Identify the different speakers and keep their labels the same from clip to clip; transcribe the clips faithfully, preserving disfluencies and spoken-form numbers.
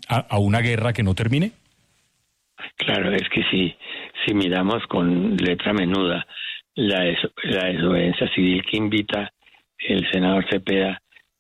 Speaker 1: a, a una guerra que no termine?
Speaker 2: Claro, es que si, si miramos con letra menuda la, des- la desobediencia civil que invita el senador Cepeda,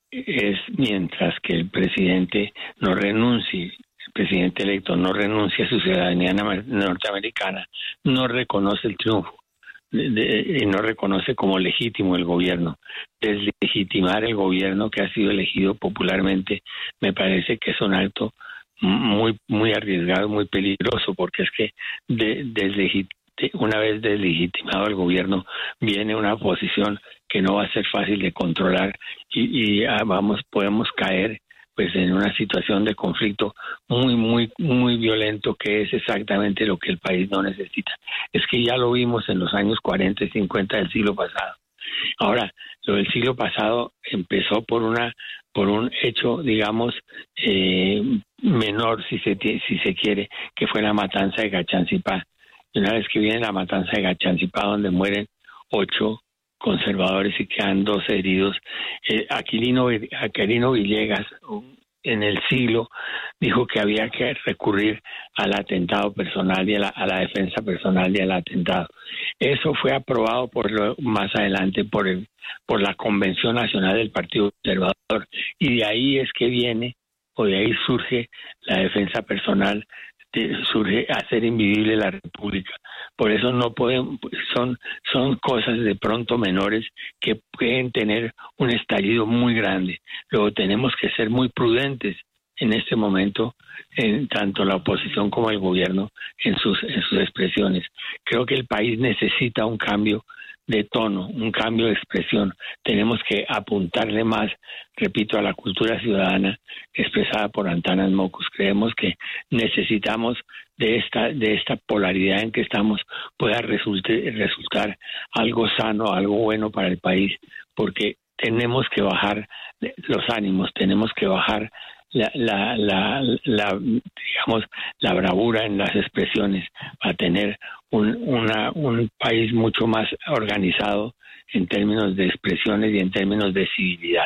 Speaker 2: es mientras que el presidente no renuncie, el presidente electo no renuncia a su ciudadanía norteamericana, no reconoce el triunfo de, de, y no reconoce como legítimo el gobierno. Deslegitimar el gobierno que ha sido elegido popularmente me parece que es un acto muy muy arriesgado, muy peligroso, porque es que de, deslegit, de, una vez deslegitimado el gobierno viene una oposición que no va a ser fácil de controlar y, y ah, vamos podemos caer pues en una situación de conflicto muy muy muy violento, que es exactamente lo que el país no necesita. Es que ya lo vimos en los años cuarenta y cincuenta del siglo pasado. Ahora, lo del siglo pasado empezó por una por un hecho, digamos, eh, menor, si se si se quiere, que fue la matanza de Gachanzipá. Y una vez que viene la matanza de Gachanzipá, donde mueren ocho conservadores y quedan dos heridos, eh, Aquilino, Aquilino Villegas, en el siglo, dijo que había que recurrir al atentado personal y a la, a la defensa personal y al atentado. Eso fue aprobado por lo, más adelante por el por la Convención Nacional del Partido Conservador, y de ahí es que viene, o de ahí surge la defensa personal, de, surge hacer invivible la República. Por eso no pueden, son, son cosas de pronto menores que pueden tener un estallido muy grande. Luego tenemos que ser muy prudentes en este momento, en tanto la oposición como el gobierno, en sus, en sus expresiones. Creo que el país necesita un cambio de tono, un cambio de expresión. Tenemos que apuntarle más, repito, a la cultura ciudadana expresada por Antanas Mockus. Creemos que necesitamos de esta de esta polaridad en que estamos pueda resulte, resultar algo sano, algo bueno para el país, porque tenemos que bajar los ánimos, tenemos que bajar La, la, la, la, digamos, la bravura en las expresiones, a tener un, una, un país mucho más organizado en términos de expresiones y en términos de civilidad.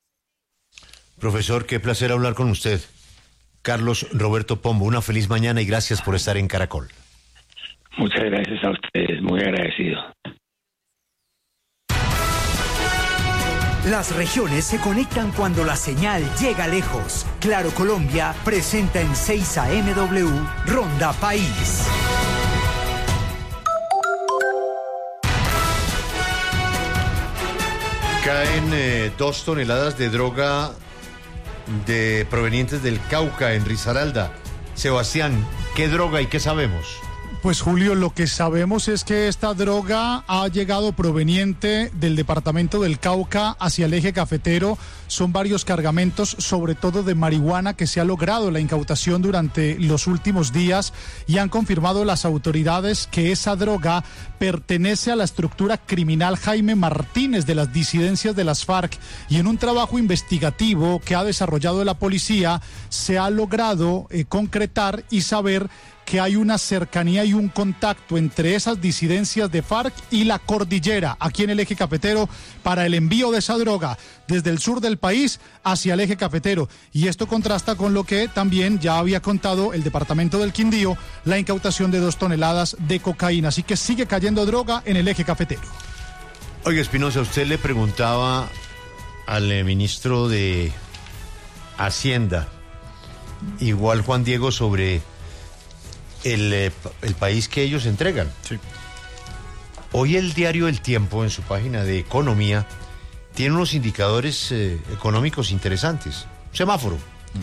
Speaker 3: Profesor, qué placer hablar con usted. Carlos Roberto Pombo, una feliz mañana y gracias por estar en Caracol.
Speaker 2: Muchas gracias a ustedes, muy agradecido.
Speaker 4: Las regiones se conectan cuando la señal llega lejos. Claro Colombia presenta en seis A M W Ronda País.
Speaker 3: Caen eh, dos toneladas de droga de provenientes del Cauca en Risaralda. Sebastián, ¿qué droga y qué sabemos?
Speaker 5: Pues Julio, lo que sabemos es que esta droga ha llegado proveniente del departamento del Cauca hacia el eje cafetero. Son varios cargamentos, sobre todo de marihuana, que se ha logrado la incautación durante los últimos días, y han confirmado las autoridades que esa droga pertenece a la estructura criminal Jaime Martínez de las disidencias de las FARC, y en un trabajo investigativo que ha desarrollado la policía se ha logrado eh, concretar y saber que hay una cercanía y un contacto entre esas disidencias de FARC y la cordillera, aquí en el eje cafetero, para el envío de esa droga desde el sur del país hacia el eje cafetero. Y esto contrasta con lo que también ya había contado el departamento del Quindío, la incautación de dos toneladas de cocaína. Así que sigue cayendo droga en el eje cafetero.
Speaker 3: Oiga, Espinosa, usted le preguntaba al eh, ministro de Hacienda, igual Juan Diego, sobre el, eh, el país que ellos entregan.
Speaker 1: Sí.
Speaker 3: Hoy el diario El Tiempo, en su página de economía, tiene unos indicadores eh, económicos interesantes. Semáforo. Mm.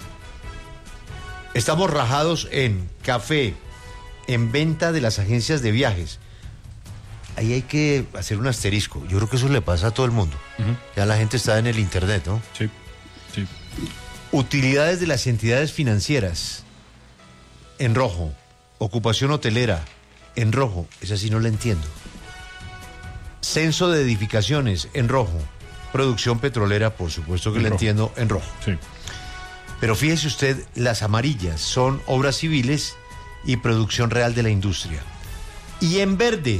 Speaker 3: Estamos rajados en café, en venta de las agencias de viajes. Ahí hay que hacer un asterisco. Yo creo que eso le pasa a todo el mundo. Uh-huh. Ya la gente está en el internet, ¿no?
Speaker 1: Sí, sí.
Speaker 3: Utilidades de las entidades financieras, en rojo. Ocupación hotelera, en rojo. Esa sí no la entiendo. Censo de edificaciones, en rojo. Producción petrolera, por supuesto que la entiendo, en rojo.
Speaker 1: Sí.
Speaker 3: Pero fíjese usted, las amarillas son obras civiles y producción real de la industria. Y en verde,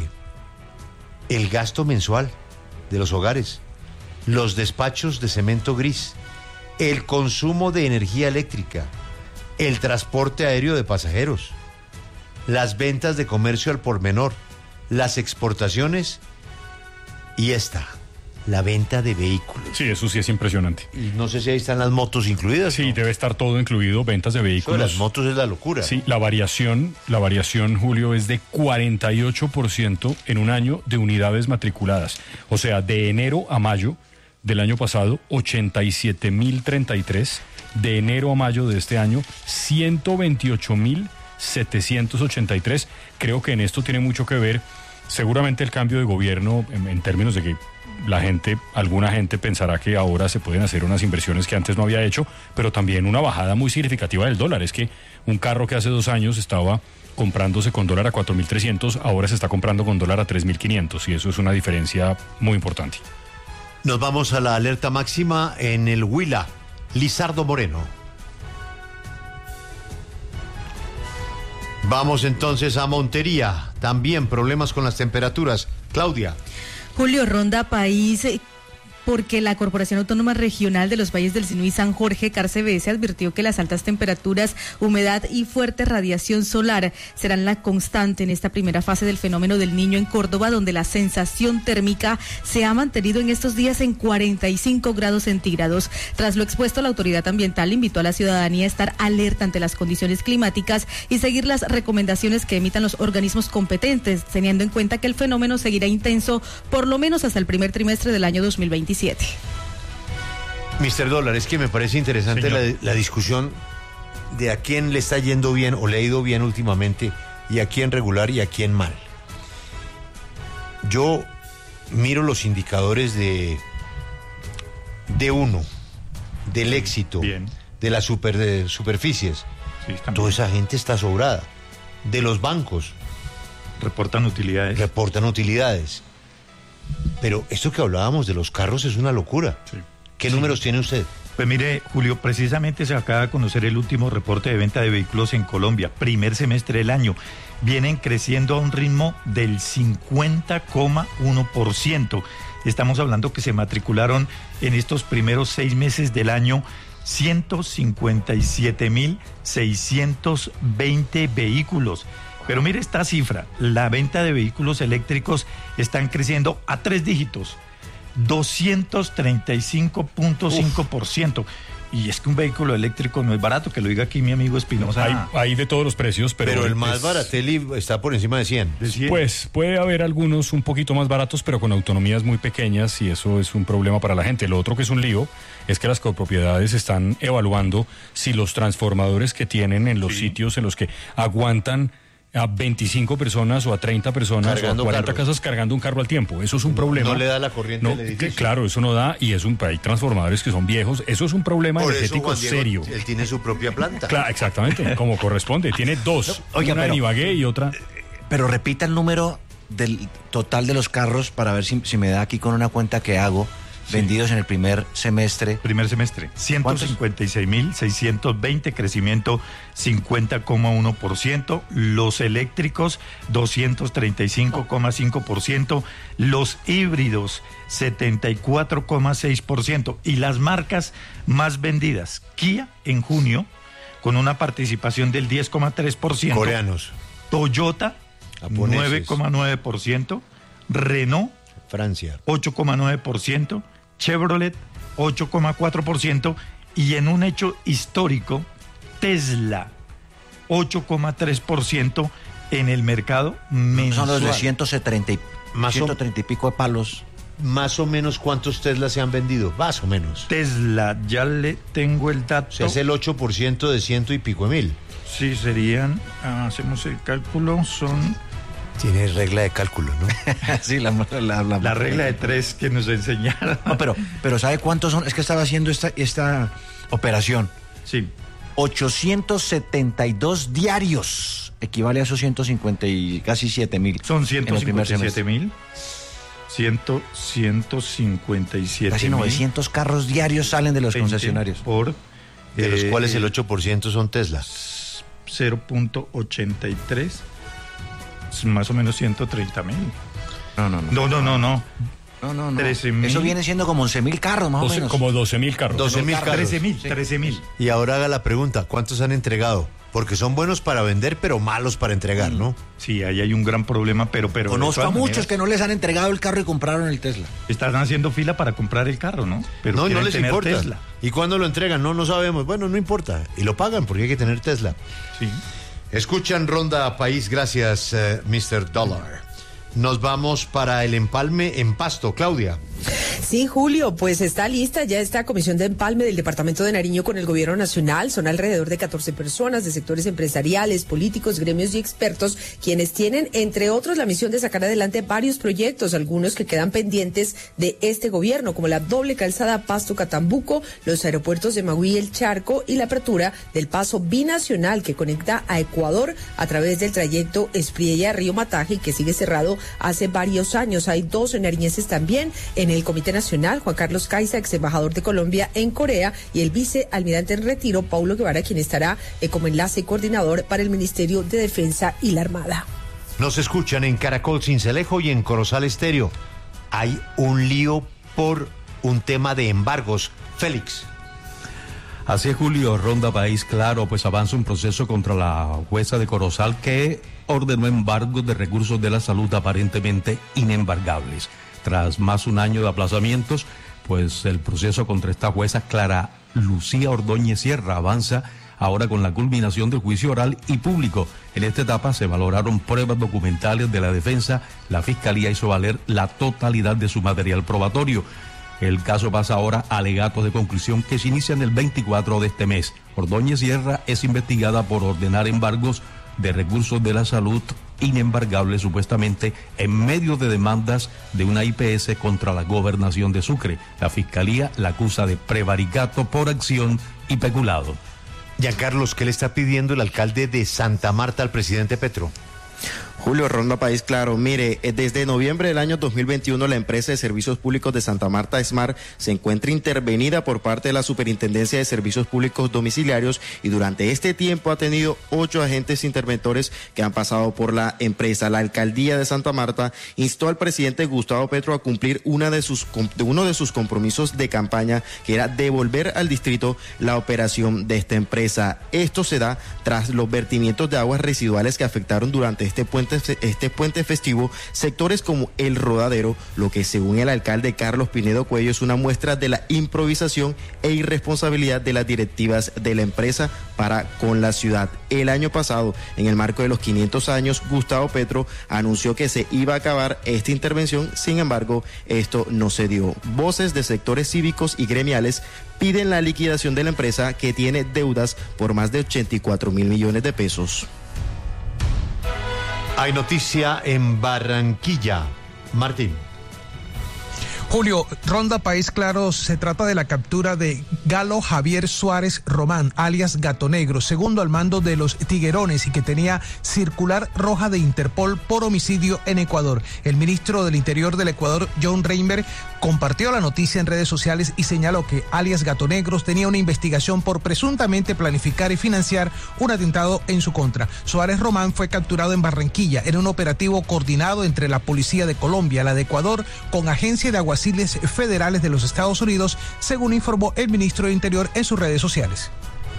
Speaker 3: el gasto mensual de los hogares, los despachos de cemento gris, el consumo de energía eléctrica, el transporte aéreo de pasajeros, las ventas de comercio al por menor, las exportaciones y esta, la venta de vehículos.
Speaker 1: Sí, eso sí es impresionante.
Speaker 3: Y no sé si ahí están las motos incluidas.
Speaker 1: Sí,
Speaker 3: ¿no?
Speaker 1: Debe estar todo incluido, ventas de vehículos.
Speaker 3: Eso de las motos es la locura.
Speaker 1: Sí, la variación, la variación, Julio, es de cuarenta y ocho por ciento en un año de unidades matriculadas. O sea, de enero a mayo del año pasado, ochenta y siete mil treinta y tres. De enero a mayo de este año, ciento veintiocho mil setecientos ochenta y tres. Creo que en esto tiene mucho que ver, seguramente, el cambio de gobierno en, en términos de que la gente, alguna gente pensará que ahora se pueden hacer unas inversiones que antes no había hecho, pero también una bajada muy significativa del dólar. Es que un carro que hace dos años estaba comprándose con dólar a cuatro mil trescientos, ahora se está comprando con dólar a tres mil quinientos, y eso es una diferencia muy importante.
Speaker 3: Nos vamos a la alerta máxima en el Huila. Lizardo Moreno. Vamos entonces a Montería. También problemas con las temperaturas. Claudia.
Speaker 6: Julio, ronda país porque la Corporación Autónoma Regional de los Valles del Sinuí San Jorge, Carcebese, advirtió que las altas temperaturas, humedad y fuerte radiación solar serán la constante en esta primera fase del fenómeno del Niño en Córdoba, donde la sensación térmica se ha mantenido en estos días en cuarenta y cinco grados centígrados. Tras lo expuesto, la autoridad ambiental invitó a la ciudadanía a estar alerta ante las condiciones climáticas y seguir las recomendaciones que emitan los organismos competentes, teniendo en cuenta que el fenómeno seguirá intenso por lo menos hasta el primer trimestre del año dos mil veintisiete.
Speaker 3: mister Dólar, es que me parece interesante la, la discusión de a quién le está yendo bien o le ha ido bien últimamente y a quién regular y a quién mal. Yo miro los indicadores de de uno, del éxito,
Speaker 7: bien,
Speaker 3: de las super, de superficies.
Speaker 7: Sí,
Speaker 3: toda esa gente está sobrada. De los bancos.
Speaker 7: Reportan utilidades.
Speaker 3: Reportan utilidades. Pero esto que hablábamos de los carros es una locura.
Speaker 7: Sí.
Speaker 3: ¿Qué
Speaker 7: sí.
Speaker 3: números tiene usted?
Speaker 7: Pues mire, Julio, precisamente se acaba de conocer el último reporte de venta de vehículos en Colombia, primer semestre del año. Vienen creciendo a un ritmo del cincuenta coma uno por ciento. Estamos hablando que se matricularon en estos primeros seis meses del año ciento cincuenta y siete mil seiscientos veinte vehículos. Pero mire esta cifra, la venta de vehículos eléctricos están creciendo a tres dígitos, doscientos treinta y cinco punto cinco por ciento. Y es que un vehículo eléctrico no es barato, que lo diga aquí mi amigo Espinosa.
Speaker 1: Hay, hay de todos los precios, pero...
Speaker 3: Pero el
Speaker 1: es,
Speaker 3: más baratelli está por encima de cien.
Speaker 7: De cien.
Speaker 1: Pues puede haber algunos un poquito más baratos, pero con autonomías muy pequeñas, y eso es un problema para la gente. Lo otro que es un lío es que las copropiedades están evaluando si los transformadores que tienen en los sí. sitios en los que aguantan a veinticinco personas o a treinta personas cargando o a cuarenta carros. Casas cargando un carro al tiempo. Eso es un problema.
Speaker 3: No le da la corriente
Speaker 1: no,
Speaker 3: al edificio.
Speaker 1: Claro, eso no da, y es un, hay transformadores que son viejos. Eso es un problema
Speaker 3: Por
Speaker 1: energético
Speaker 3: eso, Juan Diego,
Speaker 1: serio.
Speaker 3: Él tiene su propia planta.
Speaker 1: Claro, exactamente, como corresponde. Tiene dos,
Speaker 8: no, oiga,
Speaker 1: una
Speaker 8: pero,
Speaker 1: en Ibagué y otra...
Speaker 8: Pero repita el número del total de los carros para ver si, si me da aquí con una cuenta que hago. Sí. Vendidos en el primer semestre.
Speaker 7: Primer semestre, ciento cincuenta y seis mil seiscientos veinte, crecimiento cincuenta coma uno por ciento. Los eléctricos, doscientos treinta y cinco coma cinco por ciento. Los híbridos, setenta y cuatro coma seis por ciento. Y las marcas más vendidas, Kia en junio, con una participación del diez coma tres por ciento.
Speaker 3: Coreanos.
Speaker 7: Toyota,
Speaker 3: japoneses.
Speaker 7: nueve coma nueve por ciento. Renault,
Speaker 3: Francia,
Speaker 7: ocho coma nueve por ciento. Chevrolet, ocho coma cuatro por ciento, y en un hecho histórico, Tesla, ocho coma tres por ciento en el mercado mensual.
Speaker 8: Son los de ciento treinta y,
Speaker 3: más
Speaker 8: ciento treinta y pico de palos.
Speaker 3: Más o menos, ¿cuántos Tesla se han vendido? Más o menos.
Speaker 7: Tesla, ya le tengo el dato.
Speaker 3: O sea, es el ocho por ciento de ciento y pico de mil.
Speaker 7: Sí, serían, ah, hacemos el cálculo, son...
Speaker 3: Tiene regla de cálculo, ¿no?
Speaker 8: Sí, la, la, la,
Speaker 7: la regla de tres que nos enseñaron.
Speaker 8: No, pero, pero ¿sabe cuántos son? Es que estaba haciendo esta, esta operación.
Speaker 7: Sí.
Speaker 8: ochocientos setenta y dos diarios. Equivale a esos ciento cincuenta y casi siete mil.
Speaker 7: Son ciento cincuenta y siete mil. ciento cincuenta y siete
Speaker 8: casi novecientos carros diarios salen de los concesionarios.
Speaker 7: Por,
Speaker 3: de eh, los cuales el
Speaker 7: eh,
Speaker 3: ocho por ciento son Tesla.
Speaker 7: cero punto ochenta y tres. Más o menos ciento treinta mil.
Speaker 8: No, no, no.
Speaker 7: No, no, no, no.
Speaker 8: No, no, no.
Speaker 7: trece mil.
Speaker 8: Eso viene siendo como once mil carros, más o menos.
Speaker 1: Como doce mil carros.
Speaker 3: doce mil carros.
Speaker 7: trece mil, trece mil.
Speaker 3: Y ahora haga la pregunta, ¿cuántos han entregado? Porque son buenos para vender, pero malos para entregar, ¿no?
Speaker 7: Sí, ahí hay un gran problema, pero... pero
Speaker 8: Conozco a muchos que no les han entregado el carro y compraron el Tesla.
Speaker 7: Están haciendo fila para comprar el carro, ¿no? Pero
Speaker 3: no, no
Speaker 7: quieren
Speaker 3: les
Speaker 7: tener
Speaker 3: importa.
Speaker 7: Tesla.
Speaker 3: ¿Y cuándo lo entregan? No, no sabemos. Bueno, no importa. Y lo pagan porque hay que tener Tesla.
Speaker 7: Sí.
Speaker 3: Escuchan Ronda País, gracias, eh, mister Dollar. Nos vamos para el empalme en Pasto. Claudia.
Speaker 9: Sí, Julio, pues está lista ya esta comisión de empalme del departamento de Nariño con el gobierno nacional. Son alrededor de catorce personas de sectores empresariales, políticos, gremios y expertos, quienes tienen, entre otros, la misión de sacar adelante varios proyectos, algunos que quedan pendientes de este gobierno, como la doble calzada Pasto-Catambuco, los aeropuertos de Magui y El Charco y la apertura del paso binacional que conecta a Ecuador a través del trayecto Espriella-Río Mataje, que sigue cerrado hace varios años. Hay dos nariñeses también en el Comité Nacional, Juan Carlos Caiza, ex embajador de Colombia en Corea, y el vicealmirante en retiro, Paulo Guevara, quien estará eh, como enlace y coordinador para el Ministerio de Defensa y la Armada.
Speaker 3: Nos escuchan en Caracol Cincelejo y en Corozal Estéreo. Hay un lío por un tema de embargos. Félix.
Speaker 10: Así es, Julio. Ronda País Claro, pues avanza un proceso contra la jueza de Corozal que ordenó embargos de recursos de la salud aparentemente inembargables. Tras más de un año de aplazamientos, pues el proceso contra esta jueza Clara Lucía Ordóñez Sierra avanza ahora con la culminación del juicio oral y público. En esta etapa se valoraron pruebas documentales de la defensa. La Fiscalía hizo valer la totalidad de su material probatorio. El caso pasa ahora a alegatos de conclusión que se inician el veinticuatro de este mes. Ordóñez Sierra es investigada por ordenar embargos de recursos de la salud inembargables supuestamente en medio de demandas de una I P S contra la gobernación de Sucre. La Fiscalía la acusa de prevaricato por acción y peculado.
Speaker 3: Giancarlos, ¿qué le está pidiendo el alcalde de Santa Marta al presidente Petro?
Speaker 11: Julio, Ronda País Claro. Mire, desde noviembre del año dos mil veintiuno, la empresa de servicios públicos de Santa Marta, Smart, se encuentra intervenida por parte de la Superintendencia de Servicios Públicos Domiciliarios y durante este tiempo ha tenido ocho agentes interventores que han pasado por la empresa. La alcaldía de Santa Marta instó al presidente Gustavo Petro a cumplir una de sus, uno de sus compromisos de campaña, que era devolver al distrito la operación de esta empresa. Esto se da tras los vertimientos de aguas residuales que afectaron durante este puente este puente festivo sectores como El Rodadero, lo que según el alcalde Carlos Pinedo Cuello es una muestra de la improvisación e irresponsabilidad de las directivas de la empresa para con la ciudad. El año pasado, en el marco de los quinientos años, Gustavo Petro anunció que se iba a acabar esta intervención, sin embargo, esto no se dio. Voces de sectores cívicos y gremiales piden la liquidación de la empresa, que tiene deudas por más de ochenta y cuatro mil millones de pesos.
Speaker 3: Hay noticia en Barranquilla. Martín.
Speaker 12: Julio, Ronda País Claro, se trata de la captura de Galo Javier Suárez Román, alias Gato Negro, segundo al mando de los Tiguerones y que tenía circular roja de Interpol por homicidio en Ecuador. El ministro del Interior del Ecuador, John Reinberg, compartió la noticia en redes sociales y señaló que alias Gato Negro tenía una investigación por presuntamente planificar y financiar un atentado en su contra. Suárez Román fue capturado en Barranquilla en un operativo coordinado entre la Policía de Colombia, la de Ecuador, con Agencia de Aguas Federales de los Estados Unidos, según informó el ministro de Interior en sus redes sociales.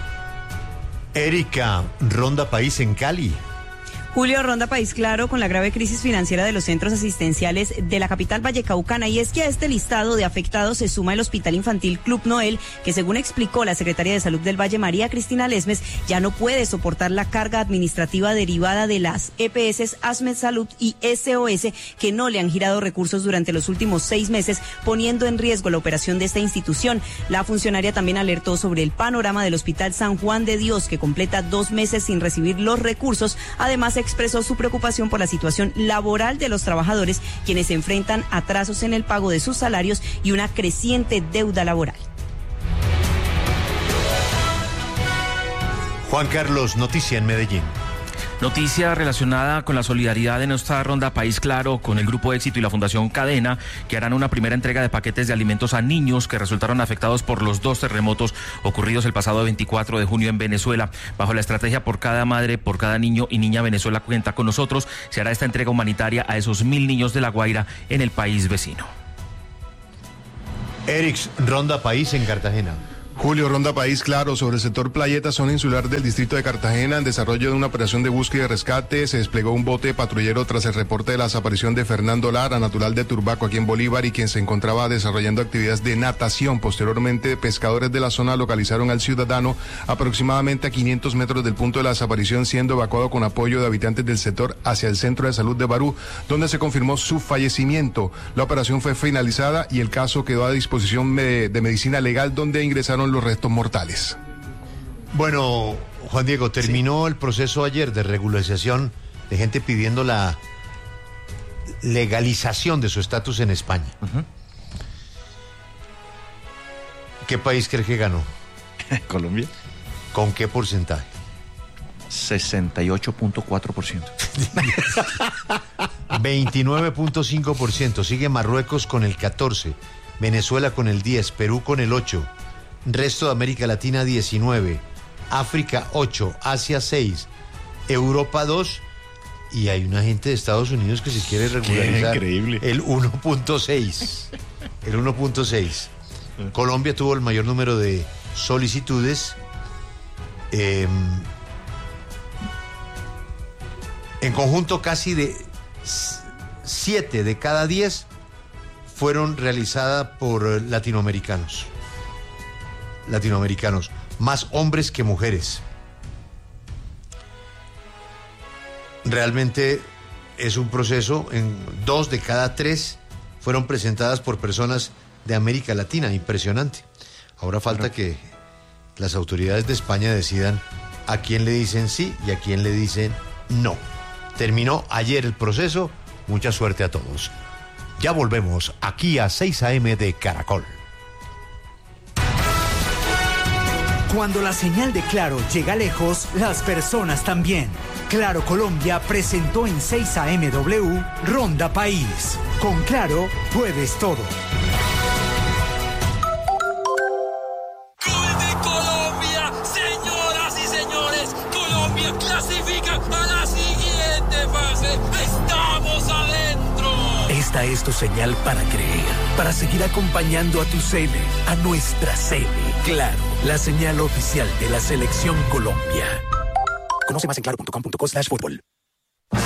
Speaker 3: Erika, Ronda País en Cali.
Speaker 13: Julio, Ronda País Claro, con la grave crisis financiera de los centros asistenciales de la capital vallecaucana, y es que a este listado de afectados se suma el Hospital Infantil Club Noel, que según explicó la secretaria de Salud del Valle, María Cristina Lesmes, ya no puede soportar la carga administrativa derivada de las E P S ASMED Salud y S O S, que no le han girado recursos durante los últimos seis meses, poniendo en riesgo la operación de esta institución. La funcionaria también alertó sobre el panorama del Hospital San Juan de Dios, que completa dos meses sin recibir los recursos. Además, expresó su preocupación por la situación laboral de los trabajadores, quienes enfrentan atrasos en el pago de sus salarios y una creciente deuda laboral.
Speaker 3: Juan Carlos, noticia en Medellín.
Speaker 14: Noticia relacionada con la solidaridad de nuestra Ronda País Claro con el Grupo Éxito y la Fundación Cadena, que harán una primera entrega de paquetes de alimentos a niños que resultaron afectados por los dos terremotos ocurridos el pasado veinticuatro de junio en Venezuela. Bajo la estrategia Por Cada Madre, Por Cada Niño y Niña, Venezuela cuenta con nosotros, se hará esta entrega humanitaria a esos mil niños de La Guaira en el país vecino.
Speaker 3: Erix, Ronda País en Cartagena.
Speaker 15: Julio, Ronda País Claro, sobre el sector Playeta, zona insular del distrito de Cartagena, en desarrollo de una operación de búsqueda y rescate, se desplegó un bote patrullero tras el reporte de la desaparición de Fernando Lara, natural de Turbaco, aquí en Bolívar, y quien se encontraba desarrollando actividades de natación. Posteriormente, pescadores de la zona localizaron al ciudadano aproximadamente a quinientos metros del punto de la desaparición, siendo evacuado con apoyo de habitantes del sector hacia el Centro de Salud de Barú, donde se confirmó su fallecimiento. La operación fue finalizada y el caso quedó a disposición de, de medicina legal, donde ingresaron los restos mortales.
Speaker 3: Bueno, Juan Diego, terminó sí. el proceso ayer de regularización de gente pidiendo la legalización de su estatus en España. Uh-huh. ¿Qué país crees que ganó?
Speaker 8: Colombia.
Speaker 3: ¿Con qué porcentaje?
Speaker 8: sesenta y ocho punto cuatro por ciento.
Speaker 3: veintinueve punto cinco por ciento. Sigue Marruecos con el catorce por ciento, Venezuela con el diez por ciento, Perú con el ocho por ciento. Resto de América Latina diecinueve, África ocho, Asia seis, Europa dos, y hay una gente de Estados Unidos que se quiere regularizar.
Speaker 8: Qué increíble.
Speaker 3: El uno punto seis. El uno punto seis. Colombia tuvo el mayor número de solicitudes. Eh, en conjunto, casi de siete de cada diez fueron realizadas por latinoamericanos. latinoamericanos, más hombres que mujeres. Realmente es un proceso, en dos de cada tres fueron presentadas por personas de América Latina, impresionante. Ahora falta que las autoridades de España decidan a quién le dicen sí y a quién le dicen no. Terminó ayer el proceso, mucha suerte a todos. Ya volvemos aquí a seis a eme de Caracol.
Speaker 4: Cuando la señal de Claro llega lejos, las personas también. Claro Colombia presentó en seis a eme W Ronda País. Con Claro puedes todo.
Speaker 16: ¡Gol de Colombia! Señoras y señores, Colombia clasifica a la siguiente fase. ¡Estamos adentro!
Speaker 17: Esta es tu señal para creer, para seguir acompañando a tu Cele, a nuestra Cele. Claro, la señal oficial de la Selección Colombia. Conoce más en claro punto com punto co slash fútbol.